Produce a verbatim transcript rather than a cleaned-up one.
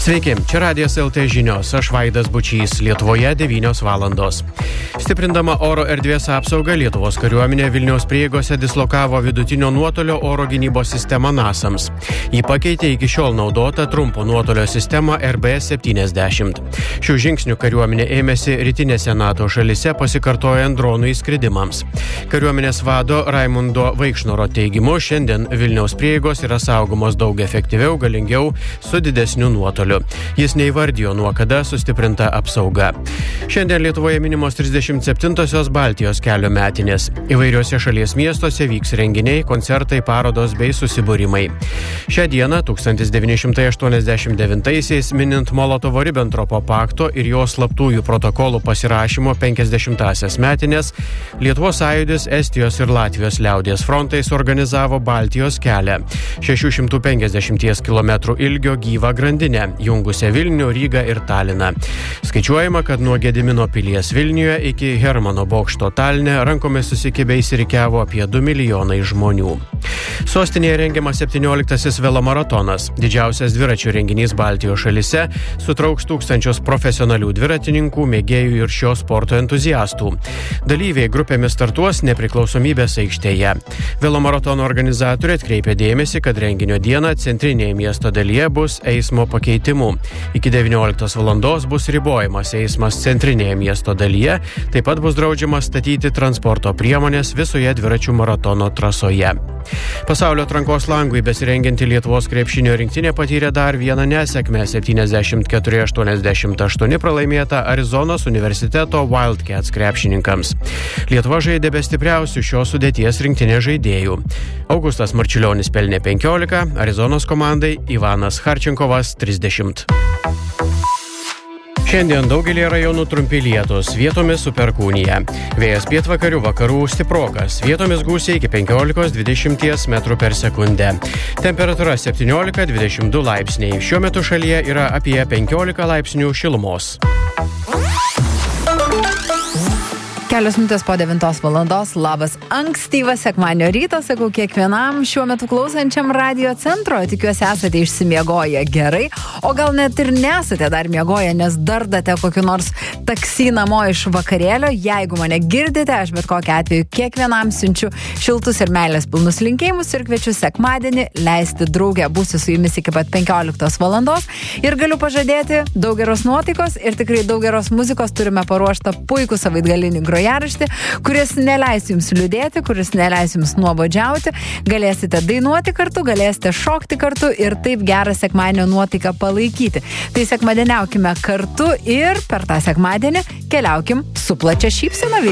Sveiki, čia Radijas L T žinios, aš Vaidas Bučys, Lietuvoje devynios valandos. Stiprindama oro erdvės apsaugą, Lietuvos kariuomenė Vilniaus prieigose dislokavo vidutinio nuotolio oro gynybos sistemą NASAMS. Ji pakeitė iki šiol naudotą trumpo nuotolio sistemą R B septyniasdešimt. Šių žingsnių kariuomenė ėmėsi rytinėse NATO šalise pasikartojant dronų įskridimams. Kariuomenės vado Raimundo Vaikšnoro teigimu, šiandien Vilniaus prieigos yra saugomos daug efektyviau, galingiau, su didesniu nuotoliu. Jis neįvardijo, nuo kada sustiprinta apsauga. Šiandien Lietuvoje minimos trisdešimt septintosios Baltijos kelio metinės. Įvairiuose šalies miestuose vyks renginiai, koncertai, parodos bei susibūrimai. Šią dieną tūkstantis devyni šimtai aštuoniasdešimt devintaisiais minint Molotovo-Ribentropo pakto ir jo slaptųjų protokolų pasirašymo penkiasdešimtąsias metinės, Lietuvos sąjūdis, Estijos ir Latvijos liaudies frontai suorganizavo Baltijos kelią. šešių šimtų penkiasdešimties kilometrų ilgio gyvą grandinę, jungusią Vilnių, Rygą ir Taliną. Skaičiuojama, kad nuo Gedimino pilies Vilniuje iki Hermano bokšto Taline rankomis susikibę įsirikiavo apie du milijonai žmonių. Sostinėje rengiamas septynioliktasis velomaratonas. Didžiausias dviračių renginys Baltijos šalise, sutrauks tūkstančius profesionalių dviratininkų, mėgėjų ir šio sporto entuziastų. Dalyviai grupėmis startuos Nepriklausomybės aikštėje. Velomaratono organizatoriai atkreipė dėmesį, kad renginio dieną centrinėje miesto dalyje bus eismo pakeitimų. Iki devynioliktos valandos bus ribojamas eismas centrinėje miesto dalyje, taip pat bus draudžiama statyti transporto priemonės visoje dviračių maratono trasoje. Pasaulio atrankos langui besirengianti Lietuvos krepšinio rinktinė patyrė dar vieną nesėkmę. septyniasdešimt keturi aštuoniasdešimt aštuoni pralaimėta Arizonos universiteto Wildcats krepšininkams. Lietuva žaidė be stipriausių šios sudėties rinktinės žaidėjų. Augustas Marčiulionis pelnė penkiolika, Arizonos komandai Ivanas Harčenkovas trisdešimt. Šiandien daugelį rajonų trumpi lietūs, vietomis su perkūnija. Vėjas pietvakarių vakarų stiprokas, vietomis gūsiai iki penkiolikos dvidešimt metrų per sekundę. Temperatūra septyniolika dvidešimt du laipsniai. Šiuo metu šalyje yra apie penkiolika laipsnių šilumos. Kelios minutės po devintos valandos. Labas ankstyvas sekmadienio rytas, sakau kiekvienam šiuo metu klausančiam radio centro. Tikiuosi esate išsimiegoję gerai, o gal net ir nesate dar miegoję, nes dardate kokiu nors taksi namo iš vakarėlio. Jeigu mane girdite, aš bet kokiu atveju kiekvienam siunčiu šiltus ir meilės pilnus linkėjimus ir kviečiu sekmadienį leisti draugę. Būsiu su jumis iki pat penkioliktos valandos ir galiu pažadėti daug geros nuotaikos ir tikrai daug geros muzikos. Turime paruoštą puikų savaitgalinį grojaraštį, kuris neleis jums liūdėti, kuris neleis jums nuobodžiauti. Galėsite dainuoti kartu, galėsite šokti kartu ir taip gerą sekmadienio nuotaiką palaikyti. Tai sekmadieniaukime kartu ir per tą sekmadienį keliaukim su plačia šypsena.